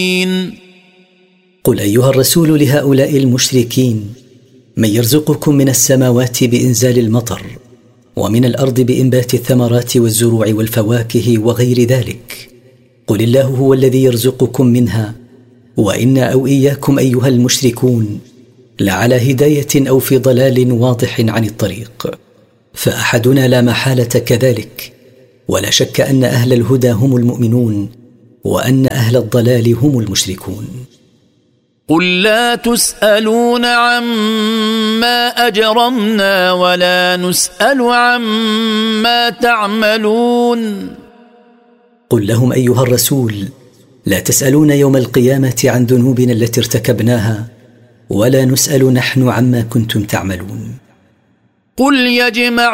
قل أيها الرسول لهؤلاء المشركين: من يرزقكم من السماوات بإنزال المطر، ومن الأرض بإنبات الثمرات والزروع والفواكه وغير ذلك؟ قل الله هو الذي يرزقكم منها، وإنا أو إياكم أيها المشركون لعلى هداية أو في ضلال واضح عن الطريق. فأحدنا لا محالة كذلك، ولا شك أن أهل الهدى هم المؤمنون، وأن أهل الضلال هم المشركون. قل لا تسألون عما أجرمنا ولا نسأل عما تعملون. قل لهم أيها الرسول: لا تسألون يوم القيامة عن ذنوبنا التي ارتكبناها، ولا نسأل نحن عما كنتم تعملون. قل يجمع